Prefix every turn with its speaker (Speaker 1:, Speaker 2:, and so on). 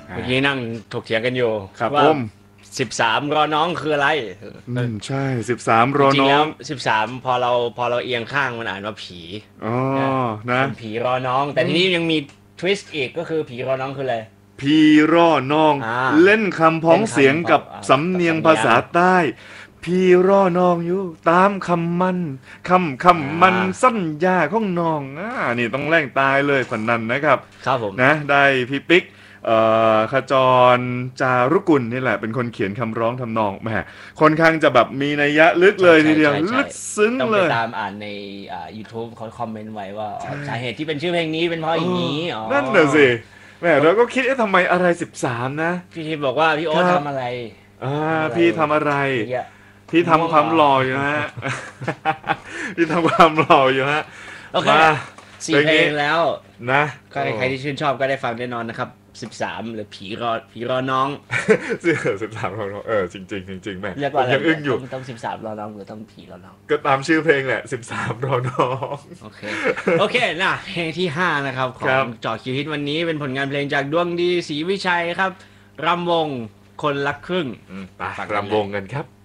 Speaker 1: เมื่อกี้นั่งถกเถียงกันอยู่
Speaker 2: ครับ
Speaker 1: ว่า
Speaker 2: ผม
Speaker 1: 13รอน้องคืออะไร
Speaker 2: ใช่13รอ
Speaker 1: จริง
Speaker 2: น้
Speaker 1: ๆ
Speaker 2: อ
Speaker 1: แล้
Speaker 2: ง
Speaker 1: ว13พอเราเอียงข้างมันอ่านว่าผี
Speaker 2: อ๋อนะ
Speaker 1: เป็นผีรอน้อง แต่ทีนี้ยังมีทวิสต์อีกก็คือผีรอน้องคืออะไร
Speaker 2: พีรอน้อง
Speaker 1: อ่า
Speaker 2: เล่นคำพ้องเสียงกับ
Speaker 1: เล่นคำ
Speaker 2: สำเนียง
Speaker 1: กับสำเนียง
Speaker 2: ภาษาใต้ พี่รอน้องอยู่ตามคำมันคำมันสัญญาของน้องนี่ต้องแรงตายเลยคนนั้นนะครับ
Speaker 1: ครับผม
Speaker 2: นะได้พี่ปิ๊กขจรจารุกุลนี่แหละเป็นคนเขียนคำร้องทำนองแหมค่อนข้างจะแบบมีนัยยะลึกเลยทีเดียว
Speaker 1: ใช่
Speaker 2: ลึกซึ้ง
Speaker 1: ต้อง
Speaker 2: เล
Speaker 1: ไป
Speaker 2: ย
Speaker 1: ตามอ่านในYouTube เขาคอมเมนต์ไว้ว่าอ๋อ
Speaker 2: ใช่
Speaker 1: สาเหตุที่เป็นชื่อเพลงนี้เป็นเพราะอย่างนี้อ๋อ
Speaker 2: นั่นน่ะสิแหมเราก็คิดทำไมอะไร13นะ
Speaker 1: พี่ทิพย์บอกว่าพี่โอ๊ต
Speaker 2: ครับ
Speaker 1: ทำอะไร
Speaker 2: พี่ทำอะไร
Speaker 1: เงี้ย
Speaker 2: พี่ทำความหล่ออยู่ฮะ พี่ทำความหล่ออยู่ฮะ
Speaker 1: โอเค
Speaker 2: มา
Speaker 1: สี่เพลงแล้ว
Speaker 2: นะ
Speaker 1: ใครที่ชื่นชอบก็ได้ฟังแน่นอนนะครับ13หรือผีรอน้อง
Speaker 2: 13ของเราจริงๆจริงๆแม่
Speaker 1: เรียก
Speaker 2: ผ
Speaker 1: ว่าม อะไร
Speaker 2: ยังอึ้งอยู่
Speaker 1: ต้อง13รอน้องหรือต้องผีรอน้อง
Speaker 2: ก็ตามชื่อเพลงแหละ13รอน้อง
Speaker 1: โอเคนะเพลงที่5นะครับขอ
Speaker 2: ครั
Speaker 1: ง
Speaker 2: บ
Speaker 1: เจอคิวฮิตวันนี้เป็นผลงานเพลงจากดวงดีศรีวิชัยครับรำวงคนละครึ่ง
Speaker 2: ไป
Speaker 1: ฟังกันเลย
Speaker 2: รำวงกันครับ